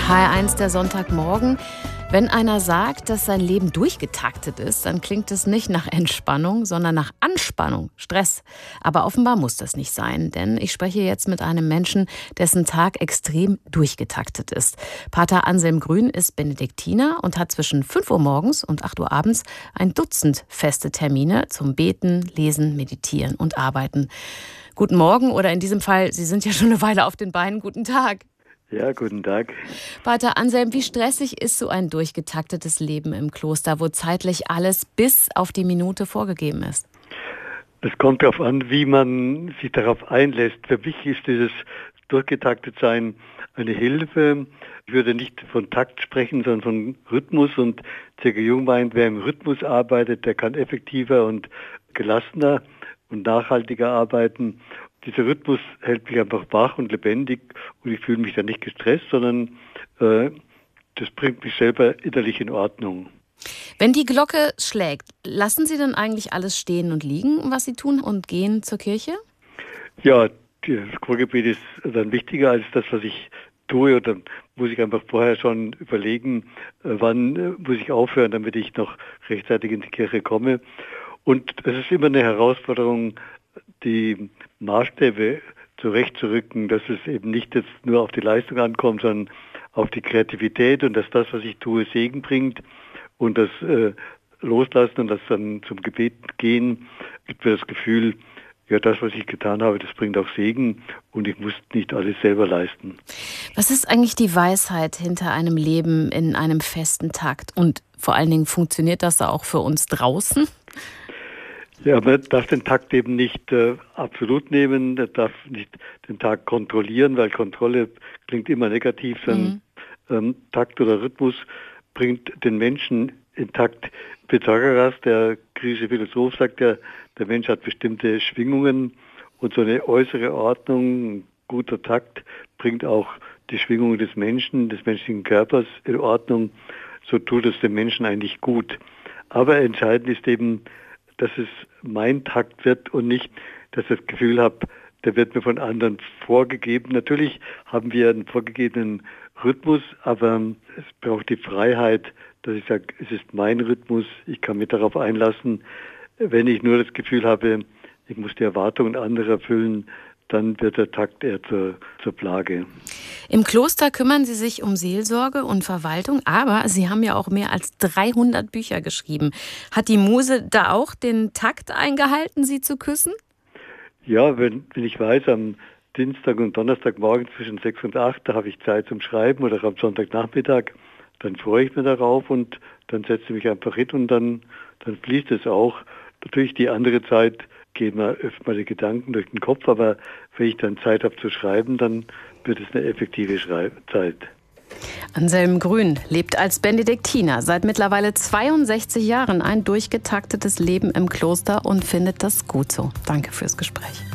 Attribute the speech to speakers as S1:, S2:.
S1: HR1, der Sonntagmorgen. Wenn einer sagt, dass sein Leben durchgetaktet ist, dann klingt es nicht nach Entspannung, sondern nach Anspannung, Stress. Aber offenbar muss das nicht sein, denn ich spreche jetzt mit einem Menschen, dessen Tag extrem durchgetaktet ist. Pater Anselm Grün ist Benediktiner und hat zwischen 5 Uhr morgens und 8 Uhr abends ein Dutzend feste Termine zum Beten, Lesen, Meditieren und Arbeiten. Guten Morgen oder in diesem Fall, Sie sind ja schon eine Weile auf den Beinen. Guten Tag.
S2: Ja, guten Tag.
S1: Pater Anselm, wie stressig ist so ein durchgetaktetes Leben im Kloster, wo zeitlich alles bis auf die Minute vorgegeben ist?
S2: Es kommt darauf an, wie man sich darauf einlässt. Für mich ist dieses Durchgetaktetsein eine Hilfe. Ich würde nicht von Takt sprechen, sondern von Rhythmus. Und C.G. Jung meint, wer im Rhythmus arbeitet, der kann effektiver und gelassener und nachhaltiger arbeiten. Dieser Rhythmus hält mich einfach wach und lebendig und ich fühle mich dann nicht gestresst, sondern das bringt mich selber innerlich in Ordnung.
S1: Wenn die Glocke schlägt, lassen Sie dann eigentlich alles stehen und liegen, was Sie tun, und gehen zur Kirche?
S2: Ja, das Chorgebet ist dann wichtiger als das, was ich tue. Und dann muss ich einfach vorher schon überlegen, wann muss ich aufhören, damit ich noch rechtzeitig in die Kirche komme. Und es ist immer eine Herausforderung, die Maßstäbe zurechtzurücken, dass es eben nicht jetzt nur auf die Leistung ankommt, sondern auf die Kreativität und dass das, was ich tue, Segen bringt und das Loslassen und das dann zum Gebet gehen, gibt mir das Gefühl, ja, das, was ich getan habe, das bringt auch Segen und ich muss nicht alles selber leisten.
S1: Was ist eigentlich die Weisheit hinter einem Leben in einem festen Takt? Und vor allen Dingen, funktioniert das auch für uns draußen?
S2: Ja, man darf den Takt eben nicht absolut nehmen, man darf nicht den Tag kontrollieren, weil Kontrolle klingt immer negativ, sondern Takt oder Rhythmus bringt den Menschen in Takt. Pythagoras, der griechische Philosoph, sagt ja, der Mensch hat bestimmte Schwingungen und so eine äußere Ordnung, ein guter Takt bringt auch die Schwingungen des Menschen, des menschlichen Körpers in Ordnung. So tut es dem Menschen eigentlich gut. Aber entscheidend ist eben, dass es mein Takt wird und nicht, dass ich das Gefühl habe, der wird mir von anderen vorgegeben. Natürlich haben wir einen vorgegebenen Rhythmus, aber es braucht die Freiheit, dass ich sage, es ist mein Rhythmus, ich kann mich darauf einlassen. Wenn ich nur das Gefühl habe, ich muss die Erwartungen anderer erfüllen, dann wird der Takt eher zur Plage.
S1: Im Kloster kümmern Sie sich um Seelsorge und Verwaltung, aber Sie haben ja auch mehr als 300 Bücher geschrieben. Hat die Muse da auch den Takt eingehalten, Sie zu küssen?
S2: Ja, wenn ich weiß, am Dienstag und Donnerstagmorgen zwischen 6 und 8, da habe ich Zeit zum Schreiben oder am Sonntagnachmittag, dann freue ich mich darauf und dann setze ich mich einfach hin und dann fließt es auch. Natürlich die andere Zeit gehen mir öfter mal die Gedanken durch den Kopf, aber wenn ich dann Zeit habe zu schreiben, dann wird es eine effektive Schreibzeit.
S1: Anselm Grün lebt als Benediktiner seit mittlerweile 62 Jahren ein durchgetaktetes Leben im Kloster und findet das gut so. Danke fürs Gespräch.